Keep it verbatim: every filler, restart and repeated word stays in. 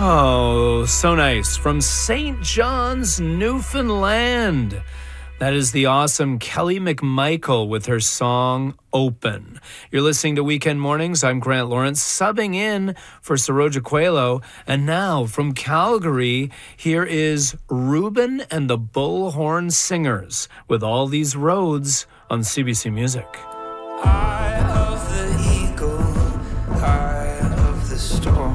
Oh, so nice. From Saint John's, Newfoundland. That is the awesome Kelly McMichael with her song Open. You're listening to Weekend Mornings. I'm Grant Lawrence, subbing in for Saroja Coelho. And now from Calgary, here is Ruben and the Bullhorn Singers with All These Roads on C B C Music. Eye of the eagle, eye of the storm.